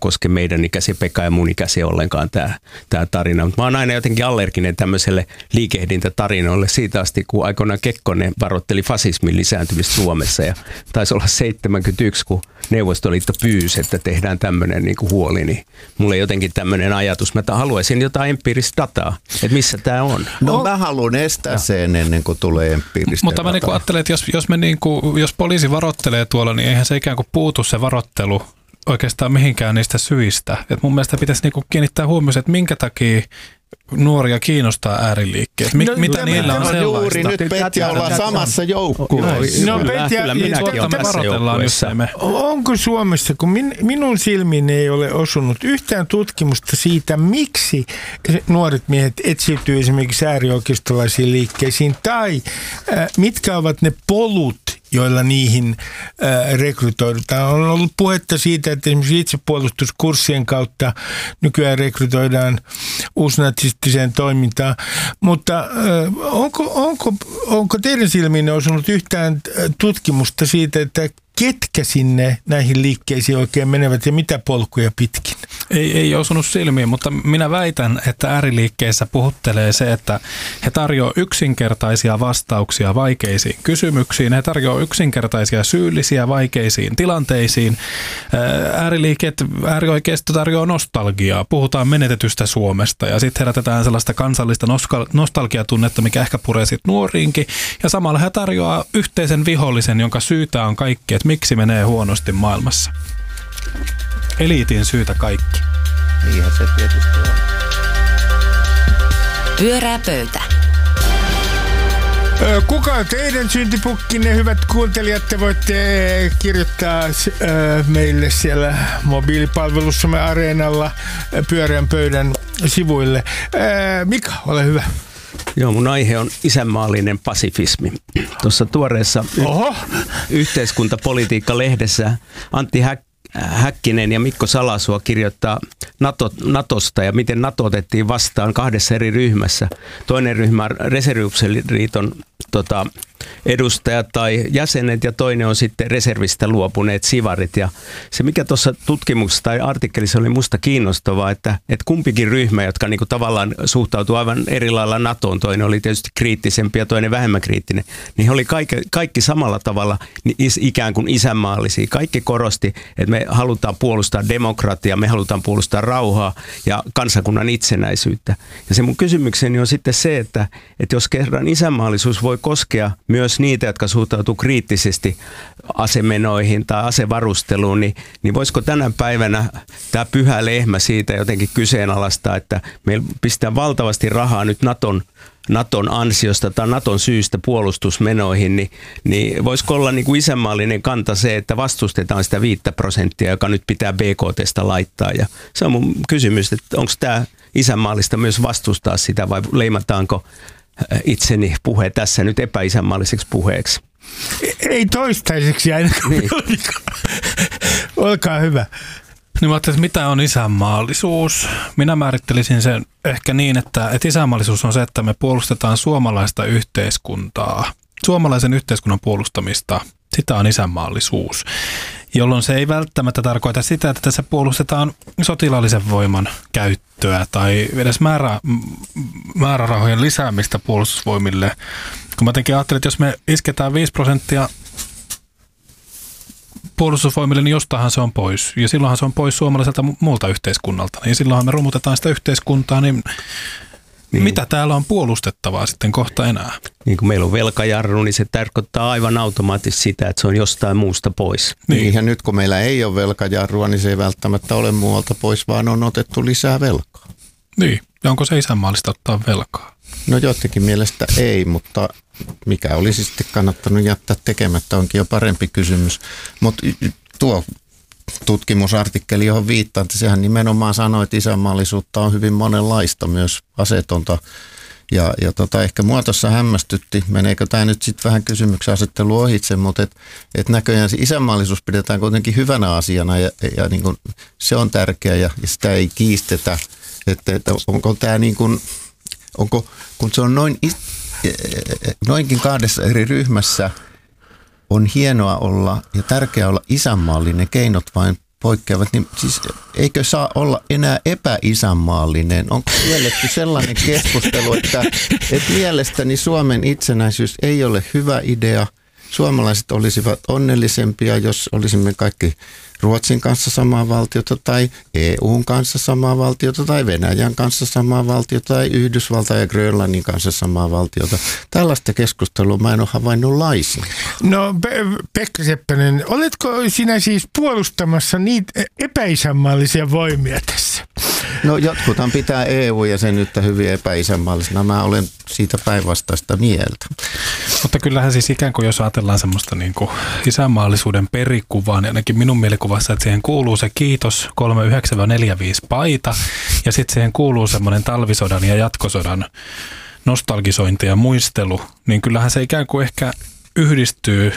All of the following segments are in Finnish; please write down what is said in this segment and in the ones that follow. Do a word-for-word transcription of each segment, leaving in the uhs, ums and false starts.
koske meidän ikäisiä, Pekka ja mun ikäisiä ollenkaan tämä, tämä tarina. Mutta mä oon aina jotenkin allerginen tämmöiselle liikehdintätarinoille siitä asti, kun aikoinaan Kekkonen varoitteli fasismin lisääntymistä Suomessa. Ja taisi olla seitsemänkymmentäyksi, kun Neuvostoliitto pyysi, että tehdään tämmöinen niin kuin huoli. Niin mulla ei jotenkin tämmöinen ajatus. Mä haluaisin jotain empiiristä dataa, että missä tämä on. No mä haluan estää sen ennen kuin tulee empiiristä Mutta mä niin ajattelen, että jos, jos, me niin kuin, jos poliisi varoittelee tuolla, niin eihän se ikään kuin puutu se varoittelu oikeastaan mihinkään niistä syistä. Et mun mielestä pitäisi niin kuin kiinnittää huomioon, että minkä takia nuoria kiinnostaa ääriliikkeet. Mik, no, mitä niillä on sellaista? Juuri nyt Petja ollaan samassa joukkueessa. No Petja, onko Suomessa, kun min, minun silmiin ei ole osunut yhtään tutkimusta siitä, miksi nuoret miehet etsiytyy esimerkiksi äärioikeistolaisiin liikkeisiin, tai äh, mitkä ovat ne polut, joilla niihin äh, rekrytoidaan. On ollut puhetta siitä, että esimerkiksi itsepuolustuskurssien kautta nykyään rekrytoidaan uusnatsistiseen toimintaan. Mutta äh, onko, onko, onko teidän silmiin osunut yhtään tutkimusta siitä, että ketkä sinne näihin liikkeisiin oikein menevät ja mitä polkuja pitkin? Ei, ei osunut silmiin, mutta minä väitän, että ääriliikkeissä puhuttelee se, että he tarjoavat yksinkertaisia vastauksia vaikeisiin kysymyksiin. He tarjoavat yksinkertaisia syyllisiä vaikeisiin tilanteisiin. Ääriliikkeet, äärioikeisto tarjoaa nostalgiaa. Puhutaan menetetystä Suomesta ja sitten herätetään sellaista kansallista nostalgiatunnetta, mikä ehkä puree sitten nuoriinkin. Ja samalla he tarjoaa yhteisen vihollisen, jonka syytä on kaikki, että miksi menee huonosti maailmassa. Eliitin syytä kaikki. Niinhän se tietysti on. Pyörää pöytä. Kuka on teidän syntipukkinne, hyvät kuuntelijat? Te voitte kirjoittaa meille siellä mobiilipalvelussamme Areenalla Pyöreän pöydän sivuille. Mika, ole hyvä. Joo, mun aihe on isänmaallinen pasifismi. Tuossa tuoreessa y- yhteiskuntapolitiikka-lehdessä Antti Häk- Häkkinen ja Mikko Salasuo kirjoittaa NATO, Natosta ja miten NATO otettiin vastaan kahdessa eri ryhmässä. Toinen ryhmä on Reserviupseeriliiton tota, edustajat tai jäsenet ja toinen on sitten reservistä luopuneet sivarit. Ja se mikä tuossa tutkimuksessa tai artikkelissa oli musta kiinnostavaa, että, että kumpikin ryhmä, jotka niinku tavallaan suhtautuu aivan eri lailla NATOon, toinen oli tietysti kriittisempi ja toinen vähemmän kriittinen, niin he oli kaikki, kaikki samalla tavalla ikään kuin isänmaallisia. Kaikki korosti, että me halutaan puolustaa demokratiaa, me halutaan puolustaa rauhaa ja kansakunnan itsenäisyyttä. Ja se mun kysymykseni on sitten se, että, että jos kerran isänmaallisuus voi koskea myös niitä, jotka suhtautuu kriittisesti asemenoihin tai asevarusteluun, niin, niin voisiko tänä päivänä tämä pyhä lehmä siitä jotenkin kyseenalaistaa, että meillä pistää valtavasti rahaa nyt Naton, Naton ansiosta tai Naton syystä puolustusmenoihin, niin, niin voisiko olla niin kuin isänmaallinen kanta se, että vastustetaan sitä viittä prosenttia, joka nyt pitää B K T:stä laittaa. Ja se on mun kysymys, että onko tämä isänmaallista myös vastustaa sitä vai leimataanko itseni puhe tässä nyt epäisänmaalliseksi puheeksi? Ei toistaiseksi ainakaan. Niin. Olkaa hyvä. Niin mä ajattelin, että mitä on isänmaallisuus? Minä määrittelisin sen ehkä niin, että, että isänmaallisuus on se, että me puolustetaan suomalaista yhteiskuntaa. Suomalaisen yhteiskunnan puolustamista, sitä on isänmaallisuus. Jolloin se ei välttämättä tarkoita sitä, että tässä puolustetaan sotilaallisen voiman käyttöä tai edes määrä, määrärahojen lisäämistä puolustusvoimille. Kun mä jotenkin ajattelin, että jos me isketään viisi prosenttia puolustusvoimille, niin jostahan se on pois. Ja silloinhan se on pois suomalaiselta muulta yhteiskunnalta. Ja silloinhan me romutetaan sitä yhteiskuntaa, niin, niin mitä täällä on puolustettavaa sitten kohta enää? Niin kun meillä on velkajarru, niin se tarkoittaa aivan automaattisesti sitä, että se on jostain muusta pois. Niin, ja nyt kun meillä ei ole velkajarrua, niin se ei välttämättä ole muualta pois, vaan on otettu lisää velkaa. Niin, ja onko se isänmaallista ottaa velkaa? No jotenkin mielestä ei, mutta mikä olisi sitten kannattanut jättää tekemättä, onkin jo parempi kysymys. Mutta tuo tutkimusartikkeli, johon viittaan, että sehän nimenomaan sanoi, että isänmaallisuutta on hyvin monenlaista, myös asetonta. Ja, ja tota, ehkä mua tuossa hämmästytti, meneekö tämä nyt sitten vähän kysymyksen asettelu ohitse, mutta et, et näköjään se isänmaallisuus pidetään kuitenkin hyvänä asiana ja, ja niin kun se on tärkeä ja, ja sitä ei kiistetä, että, että onko tämä niin kuin, onko, kun se on noin, noinkin kahdessa eri ryhmässä, on hienoa olla ja tärkeää olla isänmaallinen, keinot vain poikkeavat, niin siis eikö saa olla enää epäisänmaallinen? Onko kielletty sellainen keskustelu, että, että mielestäni Suomen itsenäisyys ei ole hyvä idea. Suomalaiset olisivat onnellisempia, jos olisimme kaikki Ruotsin kanssa samaa valtiota tai E U:n kanssa samaa valtiota tai Venäjän kanssa samaa valtiota tai Yhdysvaltain ja Grönlannin kanssa samaa valtiota. Tällaista keskustelua mä en ole havainnut laisin. No Pe- Pekka Seppänen, oletko sinä siis puolustamassa niitä epäisänmaallisia voimia tässä? No jotkuthan pitää E U-jäsenyyttä hyvin epäisänmaallisena. Mä olen siitä päinvastaista mieltä. Mutta kyllähän siis ikään kuin jos ajatellaan semmoista niin kuin isänmaallisuuden perikuvaa, niin ainakin minun mielikuvassa, että siihen kuuluu se kiitos kolme yhdeksän neljä viisi paita ja sitten siihen kuuluu semmoinen talvisodan ja jatkosodan nostalgisointi ja muistelu, niin kyllähän se ikään kuin ehkä yhdistyy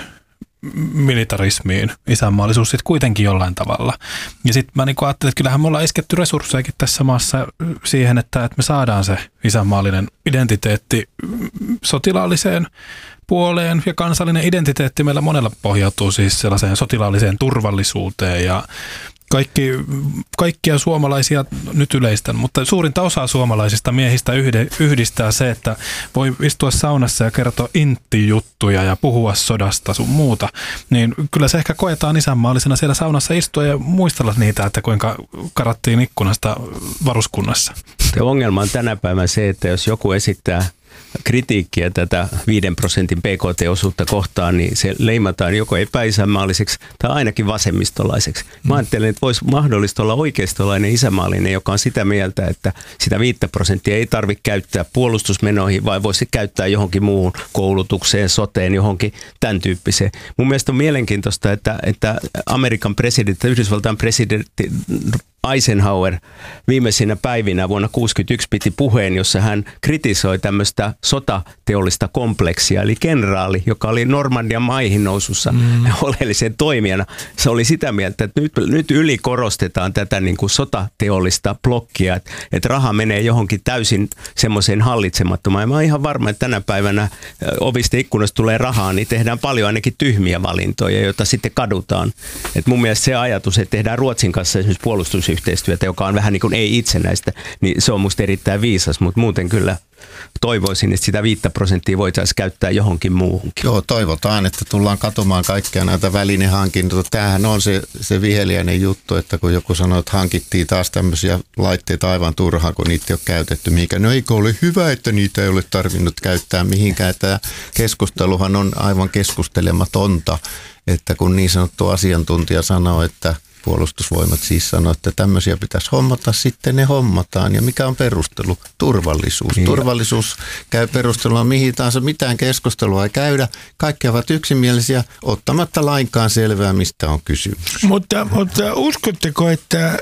militarismiin, isänmaallisuus sitten kuitenkin jollain tavalla. Ja sitten mä niinku ajattelin, että kyllähän me ollaan isketty resurssejakin tässä maassa siihen, että, että me saadaan se isänmaallinen identiteetti sotilaalliseen puoleen ja kansallinen identiteetti meillä monella pohjautuu siis sellaiseen sotilaalliseen turvallisuuteen ja Kaikki, kaikkia suomalaisia nyt yleistän, mutta suurinta osaa suomalaisista miehistä yhde, yhdistää se, että voi istua saunassa ja kertoa intti-juttuja ja puhua sodasta sun muuta. Niin kyllä se ehkä koetaan isänmaallisena siellä saunassa istua ja muistella niitä, että kuinka karattiin ikkunasta varuskunnassa. Ongelma on tänä päivänä se, että jos joku esittää kritiikkiä tätä viiden prosentin P K T-osuutta kohtaan, niin se leimataan joko epäisänmaalliseksi tai ainakin vasemmistolaiseksi. Mä ajattelen, että voisi mahdollista olla oikeistolainen isänmaallinen, joka on sitä mieltä, että sitä viittä prosenttia ei tarvitse käyttää puolustusmenoihin, vai voisi käyttää johonkin muuhun koulutukseen, soteen, johonkin tämän tyyppiseen. Mun mielestä on mielenkiintoista, että, että Amerikan presidentti, Yhdysvaltain presidentti Eisenhower viimeisinä päivinä vuonna tuhatyhdeksänsataakuusikymmentäyksi piti puheen, jossa hän kritisoi tämmöistä sotateollista kompleksia, eli kenraali, joka oli Normandian maihin nousussa mm. oleellisen toimijana. Se oli sitä mieltä, että nyt, nyt ylikorostetaan tätä niin kuin sotateollista blokkia, että, että raha menee johonkin täysin semmoiseen hallitsemattomaan. Ja mä oon ihan varma, että tänä päivänä ovista ikkunasta tulee rahaa, niin tehdään paljon ainakin tyhmiä valintoja, joita sitten kadutaan. Et mun mielestä se ajatus, että tehdään Ruotsin kanssa esimerkiksi puolustus yhteistyötä, joka on vähän niin kuin ei itsenäistä, niin se on musta erittäin viisas, mutta muuten kyllä toivoisin, että sitä viittä prosenttia voitaisiin käyttää johonkin muuhunkin. Joo, toivotaan, että tullaan katomaan kaikkia näitä välinehankintoja. Tämähän on se, se viheliäinen juttu, että kun joku sanoo, että hankittiin taas tämmöisiä laitteita aivan turhaan, kun niitä ei ole käytetty mihinkään. No eikö ole hyvä, että niitä ei ole tarvinnut käyttää mihinkään. Tämä keskusteluhan on aivan keskustelematonta, että kun niin sanottu asiantuntija sanoo, että Puolustusvoimat siis sanoo, että tämmöisiä pitäisi hommata, sitten ne hommataan. Ja mikä on perustelu? Turvallisuus. Niin. Turvallisuus käy perustelua mihin tahansa, mitään keskustelua ei käydä. Kaikki ovat yksimielisiä, ottamatta lainkaan selvää, mistä on kysymys. Mutta, mutta uskotteko, että äh,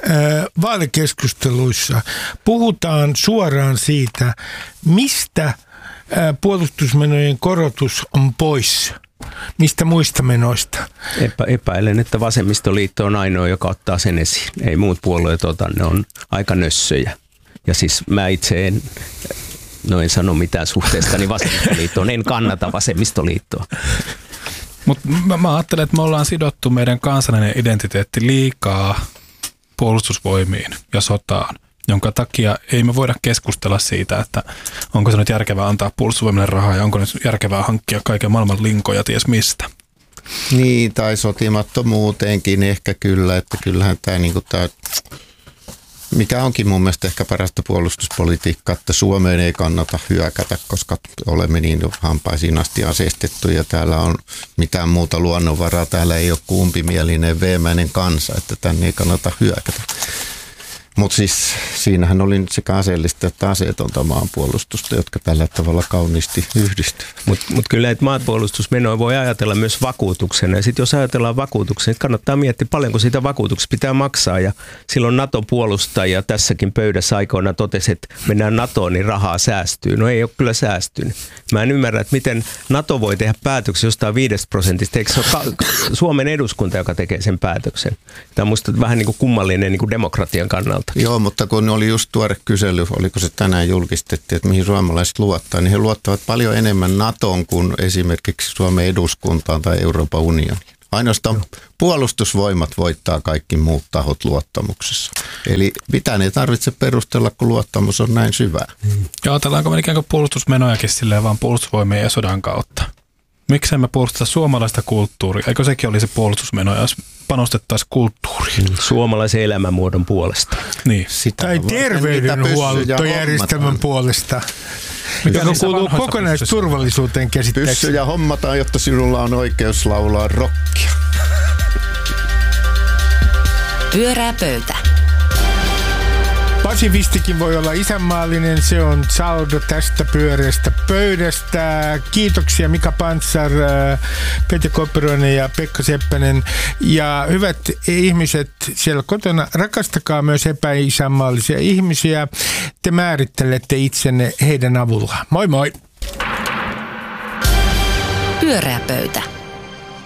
vaalikeskusteluissa puhutaan suoraan siitä, mistä äh, puolustusmenojen korotus on pois? Mistä muista menoista? Epä, epäilen, että vasemmistoliitto on ainoa, joka ottaa sen esiin. Ei muut puolueet ota, ne on aika nössöjä. Ja siis mä itse en, no en sano mitään suhteestani vasemmistoliittoon, en kannata vasemmistoliittoa. Mutta mä, mä ajattelen, että me ollaan sidottu meidän kansallinen identiteetti liikaa puolustusvoimiin ja sotaan, jonka takia ei me voida keskustella siitä, että onko se nyt järkevää antaa puolustusvoimille rahaa ja onko nyt järkevää hankkia kaiken maailman linkoja ties mistä. Niin, tai sotimattomuuteenkin ehkä kyllä, että kyllähän tämä, niin kuin tämä, mikä onkin mun mielestä ehkä parasta puolustuspolitiikkaa, että Suomeen ei kannata hyökätä, koska olemme niin hampaisiin asti aseistettu ja täällä on mitään muuta luonnonvaraa, täällä ei ole kumpimielinen veemäinen kansa, että tänne ei kannata hyökätä. Mutta siis siinähän oli nyt sekä aseellista että aseetonta maanpuolustusta, jotka tällä tavalla kauniisti yhdistyvät. Mutta mut kyllä että maanpuolustusmenoja voi ajatella myös vakuutuksena. Ja sitten jos ajatellaan vakuutuksena, niin kannattaa miettiä paljonko siitä vakuutuksesta pitää maksaa. Ja silloin NATO-puolustaja tässäkin pöydässä aikoina totesi, että mennään NATOon, niin rahaa säästyy. No ei ole kyllä säästynyt. Mä en ymmärrä, että miten NATO voi tehdä päätöksen jostain viidestä prosentista. Eikö se ole ka- Suomen eduskunta, joka tekee sen päätöksen? Tämä on musta vähän niin kuin kummallinen niin kuin demokratian kannalta. Joo, mutta kun oli just tuore kysely, oliko se tänään julkistettiin, että mihin suomalaiset luottaa, niin he luottavat paljon enemmän NATOon kuin esimerkiksi Suomen eduskuntaan tai Euroopan unioniin. Ainoastaan puolustusvoimat voittaa kaikki muut tahot luottamuksessa. Eli mitään ei tarvitse perustella, kun luottamus on näin syvää. Ja ajatellaanko me ikään kuin puolustusmenojakin silleen vaan puolustusvoimien ja sodan kautta? Miksei me puolusteta suomalaista kulttuuria? Eikö sekin olisi puolustusmenoja, jos panostettaisiin kulttuuriin? Suomalaisen elämänmuodon puolesta. Niin. Sitä tai terveydenhuoltojärjestelmän puolesta. Mikä joka kuuluu kokonaisturvallisuuteen käsittääkseni. Pyssyjä hommataan, jotta sinulla on oikeus laulaa rockia. Pyörää pöytä. Pasifistikin voi olla isänmaallinen, se on saldo tästä pyöreästä pöydästä. Kiitoksia Mika Pantsar, Pete Kopperoinen ja Pekka Seppänen. Ja hyvät ihmiset siellä kotona, rakastakaa myös epäisänmaallisia ihmisiä. Te määrittelette itsenne heidän avullaan. Moi moi! Pyöreä pöytä.